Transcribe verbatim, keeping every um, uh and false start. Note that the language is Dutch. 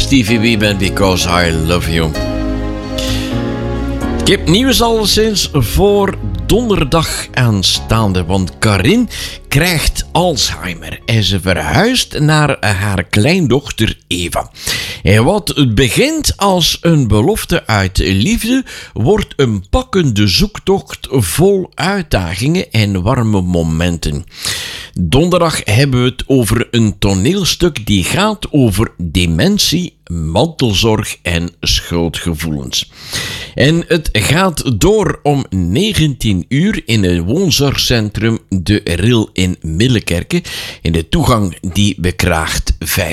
Stevie Wee Band, Because I Love You. Ik heb nieuws alleszins voor donderdag aanstaande, want Karin krijgt Alzheimer en ze verhuist naar haar kleindochter Eva. En wat begint als een belofte uit liefde, wordt een pakkende zoektocht vol uitdagingen en warme momenten. Donderdag hebben we het over een toneelstuk die gaat over dementie, mantelzorg en schuldgevoelens. En het gaat door om negentien uur in het woonzorgcentrum De Ril in Middelkerke. En de toegang die bekraagt vijf